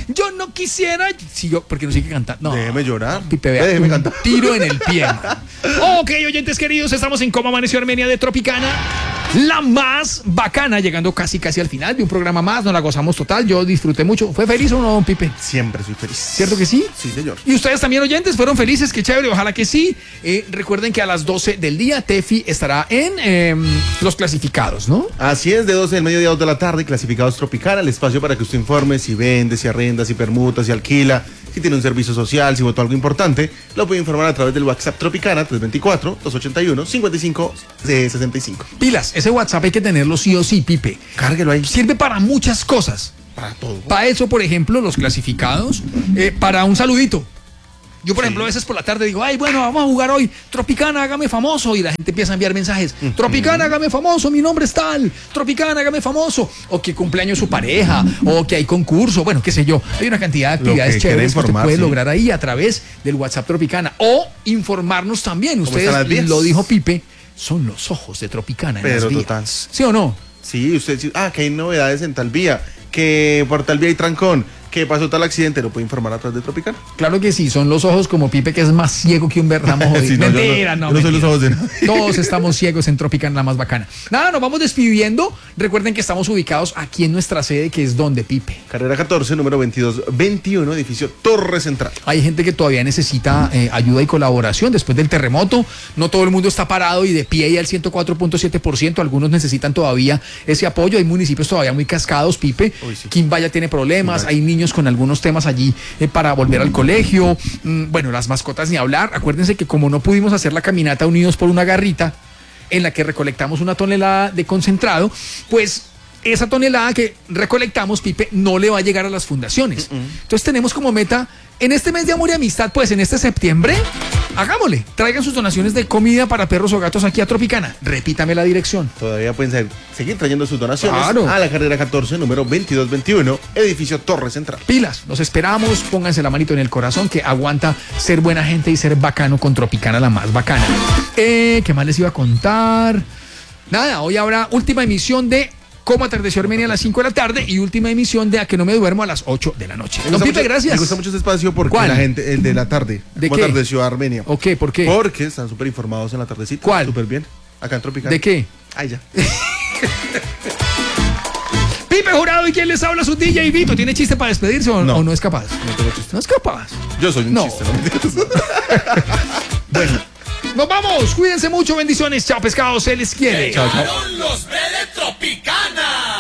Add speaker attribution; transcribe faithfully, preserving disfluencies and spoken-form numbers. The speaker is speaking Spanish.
Speaker 1: yo no quisiera, sigo, porque no sigue cantando. No,
Speaker 2: déjeme llorar.
Speaker 1: No, Pipe, vea,
Speaker 2: déjeme cantar.
Speaker 1: Tiro en el pie. Ok, oyentes queridos, estamos en Cómo Amaneció Armenia de Tropicana. La más bacana, llegando casi casi al final de un programa más, nos la gozamos total, yo disfruté mucho. ¿Fue feliz o no, don Pipe?
Speaker 2: Siempre soy feliz.
Speaker 1: ¿Cierto que sí?
Speaker 2: Sí, señor.
Speaker 1: ¿Y ustedes también, oyentes, fueron felices? Qué chévere, ojalá que sí. Eh, recuerden que a las doce del día Tefi estará en eh, los clasificados, ¿no?
Speaker 2: Así es, de doce del mediodía a dos de la tarde, clasificados Tropicana, el espacio para que usted informe si vende, si arrenda, si permuta, si alquila, si tiene un servicio social, si votó algo importante, lo puede informar a través del WhatsApp Tropicana tres dos cuatro, dos ocho uno, cinco cinco seis cinco.
Speaker 1: Pilas, ese WhatsApp hay que tenerlo sí o sí, Pipe.
Speaker 2: Cárguelo ahí.
Speaker 1: Sirve para muchas cosas.
Speaker 2: Para todo.
Speaker 1: Para eso, por ejemplo, los clasificados, eh, para un saludito. Yo, por
Speaker 2: Sí.
Speaker 1: ejemplo, a veces por la tarde digo, ay, bueno, vamos a jugar hoy. Tropicana, hágame famoso. Y la gente empieza a enviar mensajes. Uh-huh. Tropicana, hágame famoso, mi nombre es tal. Tropicana, hágame famoso. O que cumpleaños su pareja. O que hay concurso. Bueno, qué sé yo. Hay una cantidad de actividades que chéveres que usted puede sí. lograr ahí a través del WhatsApp Tropicana. O informarnos también. Ustedes, lo dijo Pipe, son los ojos de Tropicana.
Speaker 2: Pero
Speaker 1: en las vías.
Speaker 2: total.
Speaker 1: ¿Sí o no?
Speaker 2: Sí, usted dice, ah, que hay novedades en tal vía, que por tal vía hay trancón, que pasó tal accidente, lo puede informar a través de Tropicana.
Speaker 1: Claro que sí, son los ojos como Pipe, que es más ciego que un berramo.
Speaker 2: Sí, no,
Speaker 1: mentira,
Speaker 2: no,
Speaker 1: no,
Speaker 2: no, no son los ojos de nadie.
Speaker 1: Todos estamos ciegos en Tropicana, la más bacana. Nada, nos vamos despidiendo. Recuerden que estamos ubicados aquí en nuestra sede, que es donde, Pipe.
Speaker 2: Carrera catorce, número veintidós veintiuno, edificio Torre Central.
Speaker 1: Hay gente que todavía necesita eh, ayuda y colaboración después del terremoto. No todo el mundo está parado y de pie y al ciento cuatro punto siete por ciento. Algunos necesitan todavía ese apoyo. Hay municipios todavía muy cascados, Pipe. Uy, sí. Quimbaya tiene problemas. Quimbaya. Hay niños con algunos temas allí eh, para volver al colegio. Mm, bueno, las mascotas ni hablar. Acuérdense que como no pudimos hacer la caminata unidos por una garrita en la que recolectamos una tonelada de concentrado, pues esa tonelada que recolectamos, Pipe, no le va a llegar a las fundaciones. Uh-uh. Entonces tenemos como meta, en este mes de amor y amistad, pues en este septiembre, hagámosle, traigan sus donaciones de comida para perros o gatos aquí a Tropicana. Repítame la dirección.
Speaker 2: Todavía pueden ser, seguir trayendo sus donaciones
Speaker 1: claro.
Speaker 2: a la carrera catorce, número veintidós veintiuno, edificio Torre Central.
Speaker 1: Pilas, los esperamos, pónganse la manito en el corazón, que aguanta ser buena gente y ser bacano con Tropicana, la más bacana. Eh, ¿Qué más les iba a contar? Nada, hoy habrá última emisión de Cómo Atardeció Armenia a las cinco de la tarde y última emisión de A que no me duermo a las ocho de la noche. Don Pipe, gracias.
Speaker 2: Me gusta mucho este espacio porque ¿cuál? La gente, el de la tarde.
Speaker 1: ¿De
Speaker 2: Cómo
Speaker 1: qué?
Speaker 2: Atardeció Armenia.
Speaker 1: Ok, ¿por qué?
Speaker 2: Porque están súper informados en la tardecita.
Speaker 1: ¿Cuál?
Speaker 2: Súper bien. Acá en Tropicana.
Speaker 1: ¿De qué?
Speaker 2: Ay, ya.
Speaker 1: Pipe Jurado, ¿y quién les habla? Su D J Vito. ¿Tiene chiste para despedirse o no, o no es capaz?
Speaker 2: No tengo chiste.
Speaker 1: No es capaz.
Speaker 2: Yo soy un
Speaker 1: no.
Speaker 2: chiste, ¿no?
Speaker 1: Bueno, nos vamos. Cuídense mucho. Bendiciones. Chao, pescados. Se les quiere.
Speaker 2: Chao, chao.
Speaker 3: Los de Tropicana.